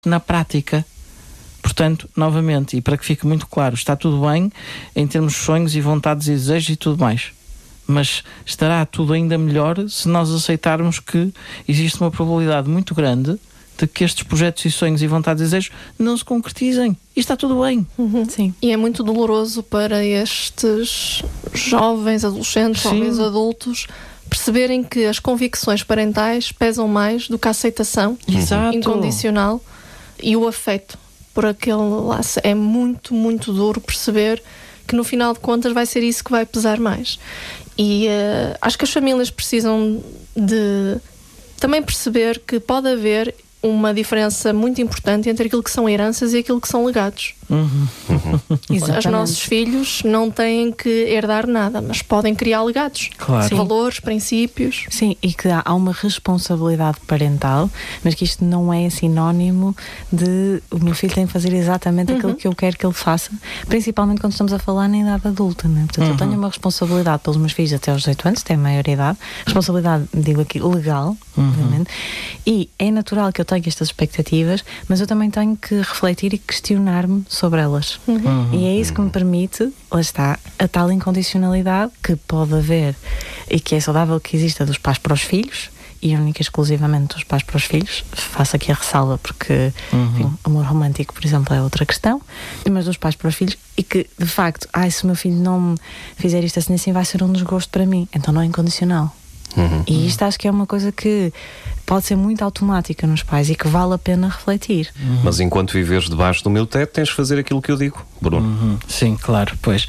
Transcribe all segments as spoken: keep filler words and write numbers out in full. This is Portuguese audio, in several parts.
na prática. Portanto, novamente, e para que fique muito claro, está tudo bem em termos de sonhos e vontades e desejos e tudo mais. Mas estará tudo ainda melhor se nós aceitarmos que existe uma probabilidade muito grande de que estes projetos e sonhos e vontades e desejos não se concretizem. E está tudo bem. Uhum. Sim. E é muito doloroso para estes jovens, adolescentes, jovens adultos, perceberem que as convicções parentais pesam mais do que a aceitação Exato. incondicional e o afeto por aquele laço. É muito, muito duro perceber que no final de contas vai ser isso que vai pesar mais. E uh, acho que as famílias precisam de também perceber que pode haver uma diferença muito importante entre aquilo que são heranças e aquilo que são legados. Uhum. Os nossos filhos não têm que herdar nada, mas podem criar legados. Claro. Valores, princípios. Sim, e que há uma responsabilidade parental, mas que isto não é sinónimo de o meu filho tem que fazer exatamente uhum. aquilo que eu quero que ele faça, principalmente quando estamos a falar na idade adulta, né? Portanto, uhum. eu tenho uma responsabilidade pelos meus filhos até aos dezoito anos, têm a maioridade, responsabilidade, digo aqui, legal, uhum. obviamente, e é natural que eu tenha estas expectativas, mas eu também tenho que refletir e questionar-me sobre elas. Uhum. E é isso que me permite, lá está, a tal incondicionalidade que pode haver e que é saudável que exista dos pais para os filhos e única e exclusivamente dos pais para os filhos. Faço aqui a ressalva porque uhum. enfim, amor romântico, por exemplo, é outra questão, mas dos pais para os filhos, e que de facto, ai, se o meu filho não me fizer isto assim, assim vai ser um desgosto para mim, então não é incondicional. Uhum. E isto acho que é uma coisa que pode ser muito automática nos pais e que vale a pena refletir. Uhum. Mas enquanto viveres debaixo do meu teto, tens de fazer aquilo que eu digo, Bruno. Uhum. Sim, claro, pois.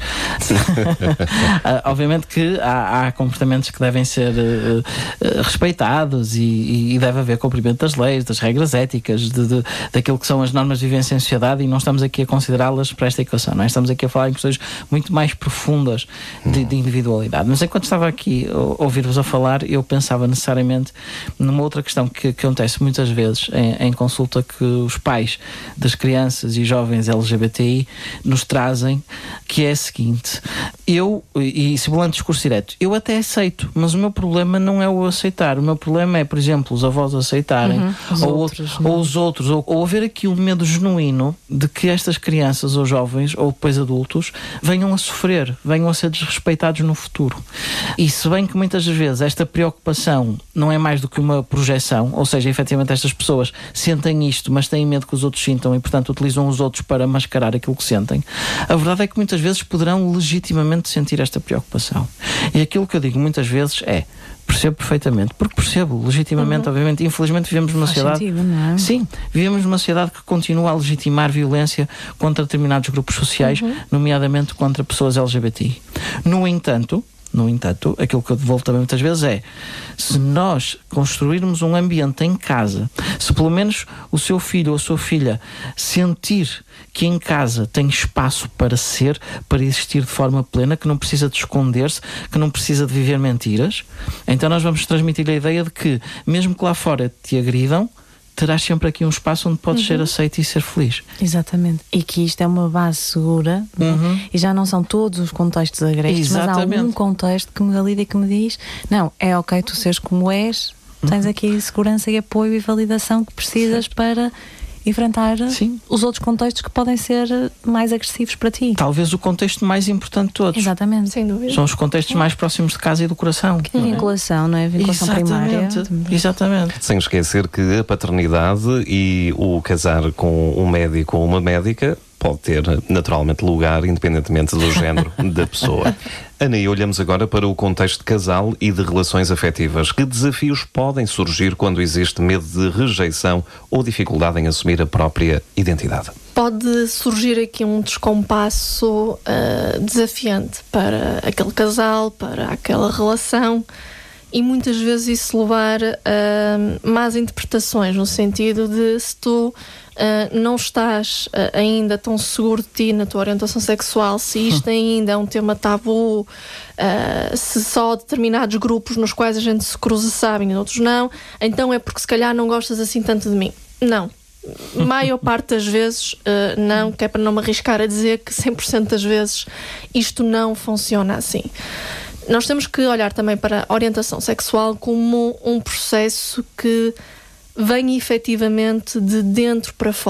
uh, obviamente que há, há comportamentos que devem ser uh, uh, respeitados e, e deve haver cumprimento das leis, das regras éticas, de, de, daquilo que são as normas de vivência em sociedade, e não estamos aqui a considerá-las para esta equação, não é? Estamos aqui a falar em questões muito mais profundas de, de individualidade. Mas enquanto estava aqui a ouvir-vos a falar, eu pensava necessariamente numa outra questão que, que acontece muitas vezes em, em consulta, que os pais das crianças e jovens L G B T I nos trazem, que é a seguinte: eu, e simulando discurso direto, eu até aceito, mas o meu problema não é o aceitar, o meu problema é, por exemplo, os avós aceitarem, uhum, os ou, outros, ou os outros, ou, ou haver aqui um medo genuíno de que estas crianças ou jovens, ou depois adultos, venham a sofrer, venham a ser desrespeitados no futuro. E se bem que muitas vezes esta preocupação não é mais do que uma projeção, ou seja, efetivamente estas pessoas sentem isto, mas têm medo que os outros sintam e, portanto, utilizam os outros para mascarar aquilo que sentem, a verdade é que muitas vezes poderão legitimamente sentir esta preocupação. E aquilo que eu digo muitas vezes é: percebo perfeitamente, porque percebo legitimamente, uhum. obviamente, infelizmente vivemos numa Faz sociedade... sentido, não é? Sim, vivemos numa sociedade que continua a legitimar violência contra determinados grupos sociais, uhum. nomeadamente contra pessoas L G B T I. No entanto, No entanto, aquilo que eu devolvo também muitas vezes é: se nós construirmos um ambiente em casa, se pelo menos o seu filho ou a sua filha sentir que em casa tem espaço para ser, para existir de forma plena, que não precisa de esconder-se, que não precisa de viver mentiras, então nós vamos transmitir a ideia de que, mesmo que lá fora te agridam, terás sempre aqui um espaço onde podes uhum. ser aceito e ser feliz. Exatamente. E que isto é uma base segura, uhum. e já não são todos os contextos agrestes, mas há algum contexto que me valida e que me diz: não, é ok tu seres como és, uhum. tens aqui segurança e apoio e validação que precisas certo. Para enfrentar Sim. os outros contextos que podem ser mais agressivos para ti. Talvez o contexto mais importante de todos. Exatamente. Sem dúvida. São os contextos mais próximos de casa e do coração. Que não é? Vinculação, não é? Vinculação Exatamente. primária. Exatamente. Sem esquecer que a paternidade e o casar com um médico ou uma médica pode ter naturalmente lugar, independentemente do género da pessoa. Ana, e olhamos agora para o contexto de casal e de relações afetivas. Que desafios podem surgir quando existe medo de rejeição ou dificuldade em assumir a própria identidade? Pode surgir aqui um descompasso uh, desafiante para aquele casal, para aquela relação, e muitas vezes isso levar a más interpretações, no sentido de, se tu Uh, não estás uh, ainda tão seguro de ti na tua orientação sexual, se isto ainda é um tema tabu, uh, se só determinados grupos nos quais a gente se cruza sabem e outros não, então é porque se calhar não gostas assim tanto de mim. Não. Maior parte das vezes uh, não, que é para não me arriscar a dizer que cem por cento das vezes isto não funciona assim. Nós temos que olhar também para a orientação sexual como um processo que vem efetivamente de dentro para fora.